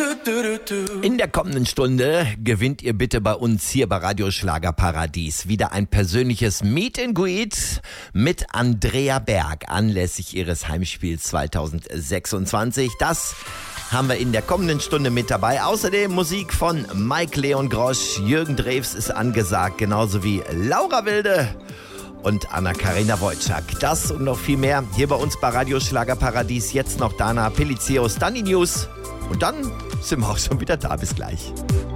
In der kommenden Stunde gewinnt ihr bitte bei uns hier bei Radio Schlagerparadies wieder ein persönliches Meet and Greet mit Andrea Berg anlässlich ihres Heimspiels 2026. Das haben wir in der kommenden Stunde mit dabei. Außerdem Musik von Mike Leon Grosch, Jürgen Drews ist angesagt, genauso wie Laura Wilde und Anna-Karina Wojcik. Das und noch viel mehr hier bei uns bei Radio Schlagerparadies. Jetzt noch Dana Pelizios, dann die News. Und dann sind wir auch schon wieder da. Bis gleich.